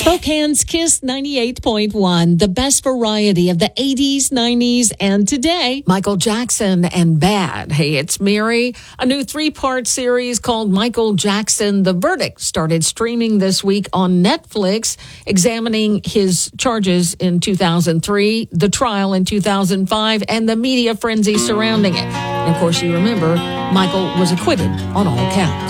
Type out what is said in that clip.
Spokane's Kiss 98.1, the best variety of the 80s, 90s, and today. Michael Jackson and Bad. Hey, it's Mary. A new 3-part series called Michael Jackson, The Verdict started streaming this week on Netflix, examining his charges in 2003, the trial in 2005, and the media frenzy surrounding it. And of course, you remember, Michael was acquitted on all counts.